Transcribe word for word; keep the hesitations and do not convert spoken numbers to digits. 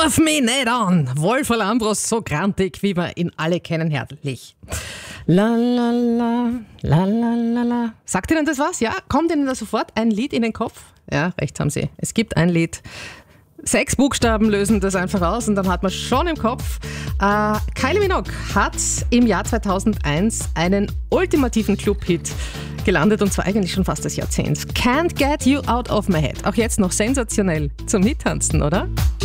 Ruf mich nicht an. Wolf Ambros, so grantig, wie wir ihn alle kennen, herrlich. La la la, la la la la. Sagt Ihnen das was? Ja? Kommt Ihnen da sofort ein Lied in den Kopf? Ja, recht haben Sie. Es gibt ein Lied. Sechs Buchstaben lösen das einfach aus und dann hat man schon im Kopf. Äh, Kylie Minogue hat im Jahr zweitausendeins einen ultimativen Club-Hit gelandet und zwar eigentlich schon fast das Jahrzehnt. Can't Get You Out of My Head. Auch jetzt noch sensationell zum Mittanzen, oder?